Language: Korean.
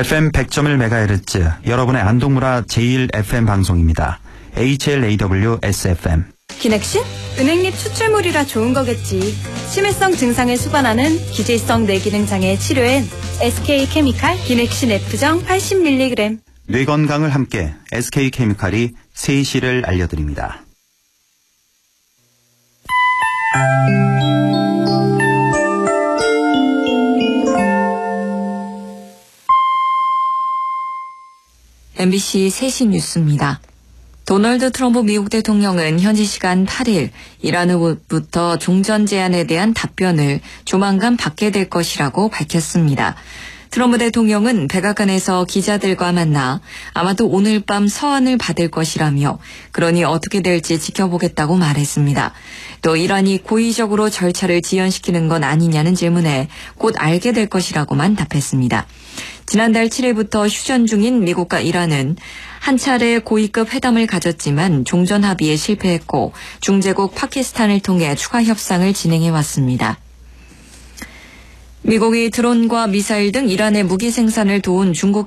FM 100.1MHz 여러분의 안동문화 제1FM 방송입니다. HLAW-SFM. 기넥신? 은행잎 추출물이라 좋은 거겠지. 치매성 증상을 수반하는 기질성 뇌기능장애 치료엔 SK케미칼 기넥신 F정 80mg. 뇌 건강을 함께 SK케미칼이 세시를 알려드립니다. MBC 세시 뉴스입니다. 도널드 트럼프 미국 대통령은 현지 시간 8일 이란 후부터 종전 제안에 대한 답변을 조만간 받게 될 것이라고 밝혔습니다. 트럼프 대통령은 백악관에서 기자들과 만나 아마도 오늘 밤 서한을 받을 것이라며 그러니 어떻게 될지 지켜보겠다고 말했습니다. 또 이란이 고의적으로 절차를 지연시키는 건 아니냐는 질문에 곧 알게 될 것이라고만 답했습니다. 지난달 7일부터 휴전 중인 미국과 이란은 한 차례 고위급 회담을 가졌지만 종전 합의에 실패했고 중재국 파키스탄을 통해 추가 협상을 진행해왔습니다. 미국이 드론과 미사일 등 이란의 무기 생산을 도운 중국